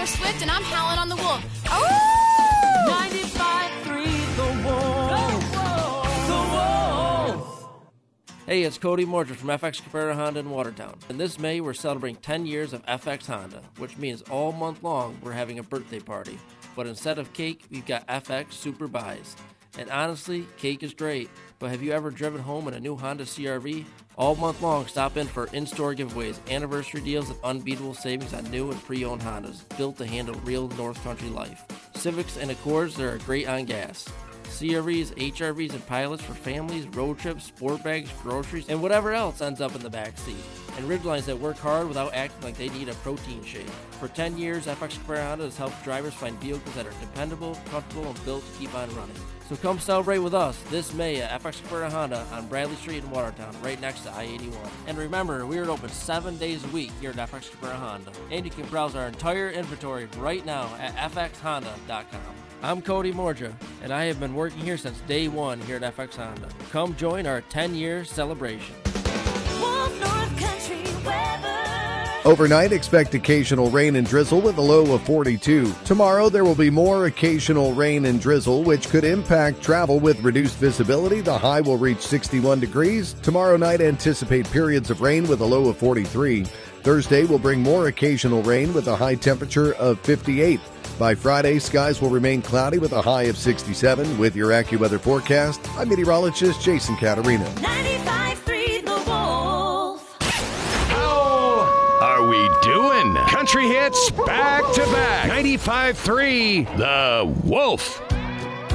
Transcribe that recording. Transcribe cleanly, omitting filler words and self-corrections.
Swift, and I'm howling on the Wolf. Oh! 95.3 The Wolf. The Wolf. Hey, it's Cody Morger from FX Cabrera Honda in Watertown. And this May, we're celebrating 10 years of FX Honda, which means all month long we're having a birthday party. But instead of cake, we've got FX Super Buys. And honestly, cake is great, but have you ever driven home in a new Honda CR-V? All month long, stop in for in-store giveaways, anniversary deals, and unbeatable savings on new and pre-owned Hondas, built to handle real North Country life. Civics and Accords, they are great on gas. CR-Vs, HR-Vs, and Pilots for families, road trips, sport bags, groceries, and whatever else ends up in the back seat. And Ridgelines that work hard without acting like they need a protein shake. For 10 years, FX Cabrera Honda has helped drivers find vehicles that are dependable, comfortable, and built to keep on running. So come celebrate with us this May at FX Cabrera Honda on Bradley Street in Watertown, right next to I-81. And remember, we are open 7 days a week here at FX Cabrera Honda. And you can browse our entire inventory right now at fxhonda.com. I'm Cody Morja, and I have been working here since day one here at FX Honda. Come join our 10-year celebration. Wolf North Country weather. Overnight, expect occasional rain and drizzle with a low of 42. Tomorrow, there will be more occasional rain and drizzle, which could impact travel with reduced visibility. The high will reach 61 degrees. Tomorrow night, anticipate periods of rain with a low of 43. Thursday will bring more occasional rain with a high temperature of 58. By Friday, skies will remain cloudy with a high of 67. With your AccuWeather forecast, I'm meteorologist Jason Caterina. 95.3 The Wolf. How are we doing? Country hits back to back. 95.3 The Wolf.